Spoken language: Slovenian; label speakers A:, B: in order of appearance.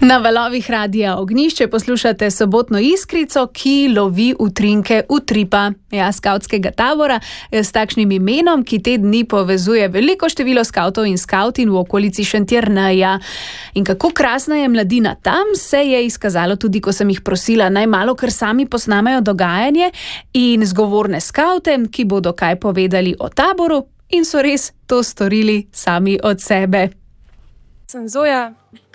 A: Na valovih Radia Ognjišče poslušate sobotno iskrico, ki lovi utrinke utripa. Skavtskega tabora s takšnim imenom, ki te dni povezuje veliko število skavtov in skavtin v okolici Šentjerneja. In kako krasna je mladina tam, se je izkazalo tudi, ko sem jih prosila, naj malo kar sami posnamejo dogajanje in zgovorne skavte, ki bodo kaj povedali o taboru, in so res to storili sami od sebe.
B: Sem Zoja.